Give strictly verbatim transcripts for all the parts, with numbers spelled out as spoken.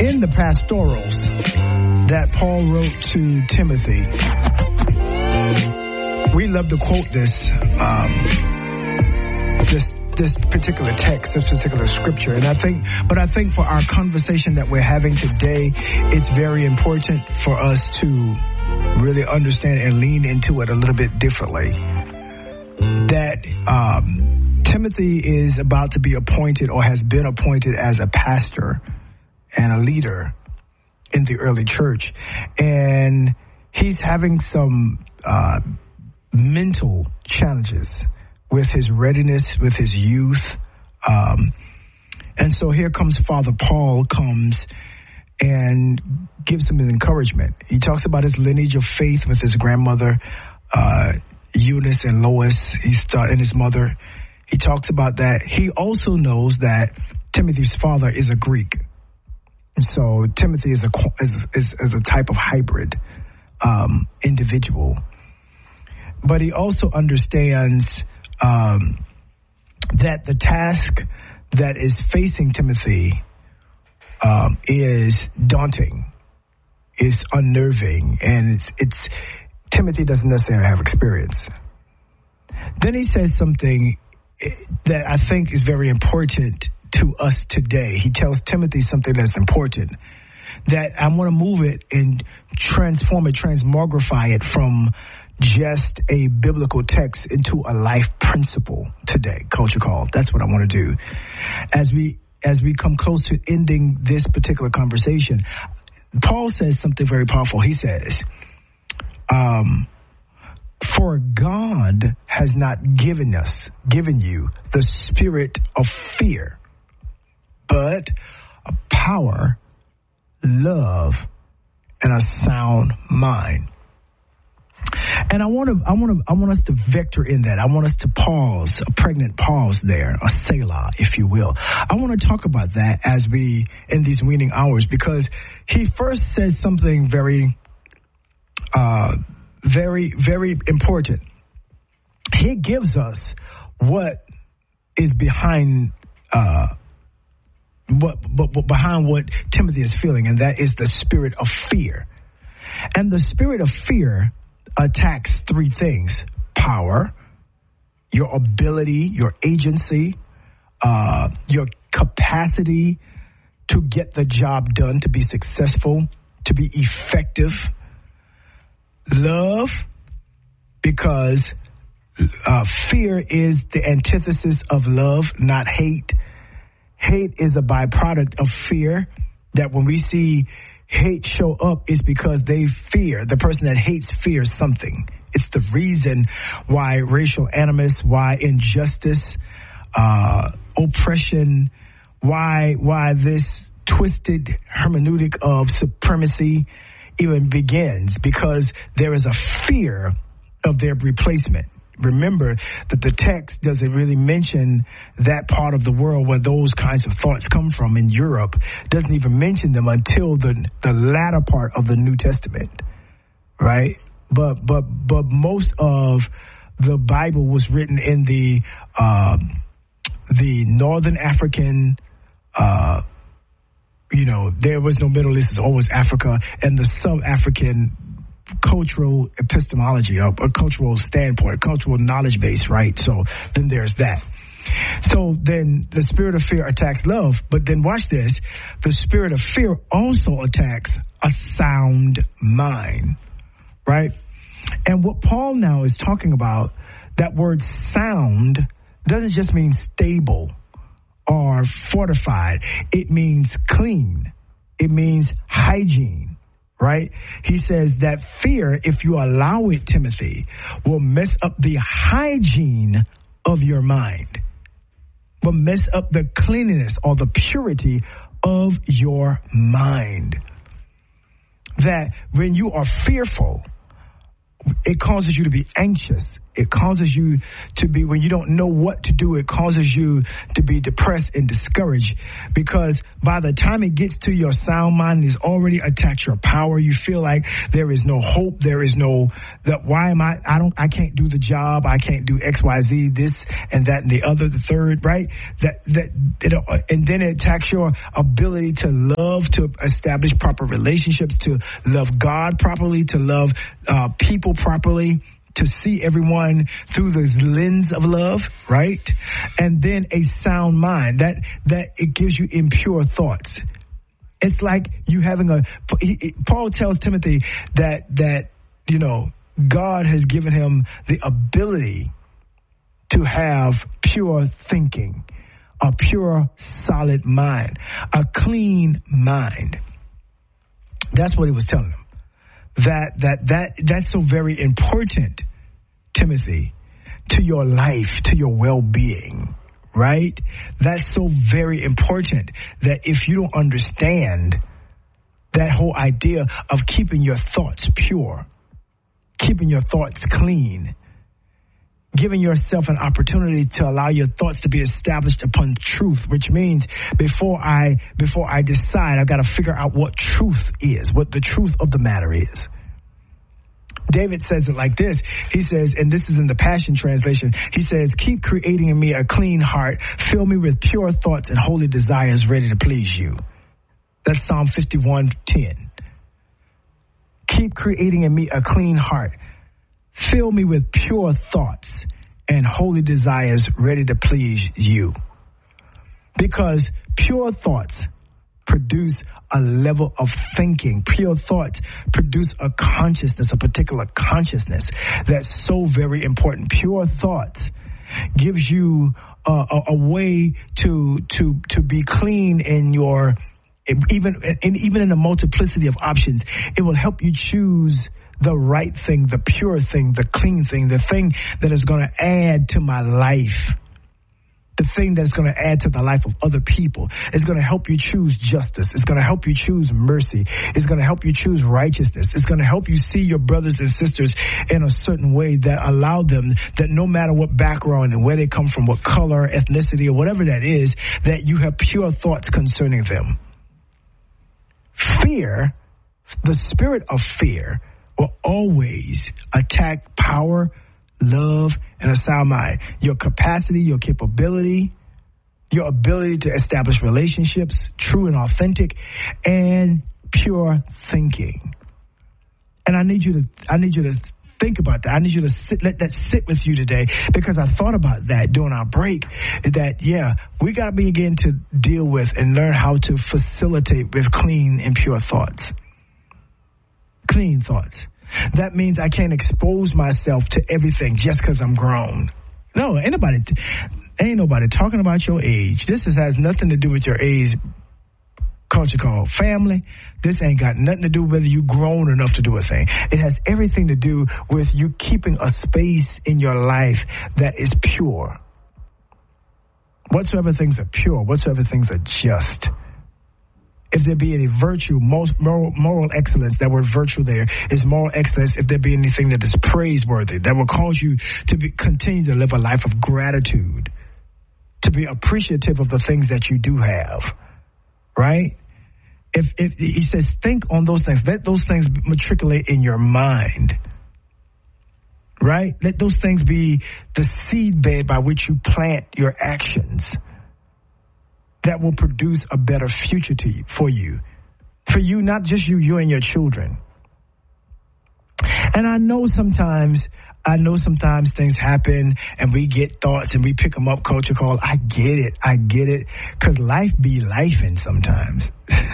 in the pastorals that Paul wrote to Timothy, we love to quote this, um, this, this particular text, this particular scripture. And I think, but I think for our conversation that we're having today, it's very important for us to really understand and lean into it a little bit differently. That, um, Timothy is about to be appointed or has been appointed as a pastor and a leader in the early church. And he's having some, uh, mental challenges with his readiness, with his youth. Um, and so here comes Father Paul comes and gives him an encouragement. He talks about his lineage of faith with his grandmother, uh, Eunice and Lois, he's, uh, and his mother. He talks about that. He also knows that Timothy's father is a Greek. And so Timothy is a, is, is, is a type of hybrid, um, individual. But he also understands Um, that the task that is facing Timothy um, is daunting, is unnerving, and it's, it's Timothy doesn't necessarily have experience. Then he says something that I think is very important to us today. He tells Timothy something that's important, that I want to move it and transform it, transmogrify it from just a biblical text into a life principle today, Culture Call. That's what I want to do. As we, as we come close to ending this particular conversation, Paul says something very powerful. He says, um, for God has not given us, given you the spirit of fear, but a power, love, and a sound mind. And I want to, I want to, I want us to vector in that. I want us to pause, a pregnant pause there, a Selah, if you will. I want to talk about that as we, in these weaning hours, because he first says something very, uh, very, very important. He gives us what is behind, uh, what, but, but behind what Timothy is feeling, and that is the spirit of fear. And the spirit of fear attacks three things: power, your ability, your agency, uh, your capacity to get the job done, to be successful, to be effective. Love, because uh, fear is the antithesis of love, not hate. Hate is a byproduct of fear, that when we see hate show up, is because they fear. The person that hates fears something. It's the reason why racial animus, why injustice, uh, oppression, why, why this twisted hermeneutic of supremacy even begins, because there is a fear of their replacement. Remember that the text doesn't really mention that part of the world where those kinds of thoughts come from in Europe. Doesn't even mention them until the the latter part of the New Testament, right? But but but most of the Bible was written in the uh, the Northern African. Uh, you know, there was no Middle East; it's always Africa, and the South African cultural epistemology, a, a cultural standpoint, a cultural knowledge base, right? So then there's that. So then the spirit of fear attacks love, but then watch this. The spirit of fear also attacks a sound mind, right? And what Paul now is talking about, that word sound doesn't just mean stable or fortified. It means clean. It means hygiene. Right? He says that fear, if you allow it, Timothy, will mess up the hygiene of your mind, will mess up the cleanliness or the purity of your mind. That when you are fearful, it causes you to be anxious. It causes you to be, when you don't know what to do, it causes you to be depressed and discouraged, because by the time it gets to your sound mind, it's already attacked your power. You feel like there is no hope. There is no, that why am I, I don't, I can't do the job. I can't do X, Y, Z, this and that and the other, the third, right? That, that, it, and then it attacks your ability to love, to establish proper relationships, to love God properly, to love uh, people properly, to see everyone through this lens of love, right? And then a sound mind, that, that it gives you impure thoughts. It's like you having a, Paul tells Timothy that, that, you know, God has given him the ability to have pure thinking, a pure, solid mind, a clean mind. That's what he was telling him. That, that, that, that's so very important, Timothy, to your life, to your well-being, right? That's so very important that if you don't understand that whole idea of keeping your thoughts pure, keeping your thoughts clean, giving yourself an opportunity to allow your thoughts to be established upon truth, which means before I, before I decide, I've got to figure out what truth is, what the truth of the matter is. David says it like this. He says, and this is in the Passion Translation, he says, keep creating in me a clean heart, fill me with pure thoughts and holy desires ready to please you. That's Psalm fifty-one ten. Keep creating in me a clean heart, fill me with pure thoughts and holy desires ready to please you. Because pure thoughts produce a level of thinking. Pure thoughts produce a consciousness, a particular consciousness that's so very important. Pure thoughts gives you a, a, a way to to to be clean in your, even and even in a multiplicity of options. It will help you choose the right thing, the pure thing, the clean thing, the thing that is going to add to my life. The thing that's going to add to the life of other people. It's going to help you choose justice. It's going to help you choose mercy. It's going to help you choose righteousness. It's going to help you see your brothers and sisters in a certain way that allow them, that no matter what background and where they come from, what color, ethnicity, or whatever that is, that you have pure thoughts concerning them. Fear, the spirit of fear, will always attack power, love, and a sound mind. Your capacity, your capability, your ability to establish relationships, true and authentic, and pure thinking. And I need you to, I need you to think about that. I need you to sit, let that sit with you today, because I thought about that during our break, that, yeah, we got to begin to deal with and learn how to facilitate with clean and pure thoughts. Clean thoughts. That means I can't expose myself to everything just because I'm grown. No, ain't nobody, ain't nobody talking about your age. This is, has nothing to do with your age. Culture called family. This ain't got nothing to do with whether you grown enough to do a thing. It has everything to do with you keeping a space in your life that is pure. Whatsoever things are pure, whatsoever things are just. If there be any virtue, moral, moral excellence, that word virtue there is moral excellence. If there be anything that is praiseworthy, that will cause you to be, continue to live a life of gratitude, to be appreciative of the things that you do have, right? If, if he says, think on those things, let those things matriculate in your mind, right? Let those things be the seed bed by which you plant your actions. That will produce a better future to you, for you. For you, not just you, you and your children. And I know sometimes, I know sometimes things happen and we get thoughts and we pick them up, culture call. I get it. I get it. Cause life be lifing sometimes.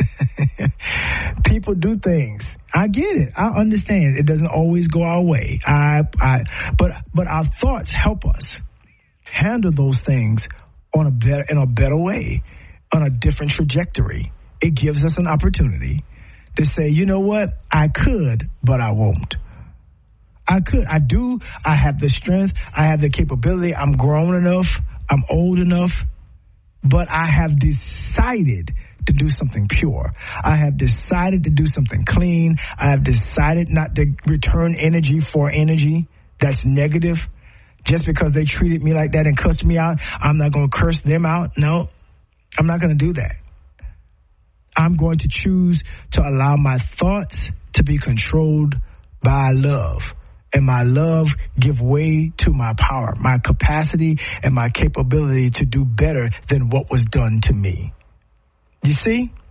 People do things. I get it. I understand. It doesn't always go our way. I, I, but, but our thoughts help us handle those things on a better, in a better way. On a different trajectory. It gives us an opportunity to say, you know what? I could, but I won't. I could. I do. I have the strength. I have the capability. I'm grown enough. I'm old enough. But I have decided to do something pure. I have decided to do something clean. I have decided not to return energy for energy that's negative. Just because they treated me like that and cussed me out, I'm not going to curse them out. No, I'm not going to do that. I'm going to choose to allow my thoughts to be controlled by love. And my love give way to my power, my capacity, and my capability to do better than what was done to me. You see?